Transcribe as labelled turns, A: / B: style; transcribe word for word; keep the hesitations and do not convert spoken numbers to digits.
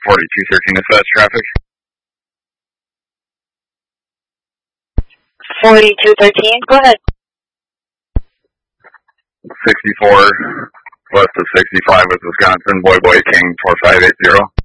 A: forty-two thirteen dispatch traffic.
B: forty-two thirteen, go ahead.
A: sixty-four west of sixty-five with Wisconsin, Boy Boy King four five eight zero.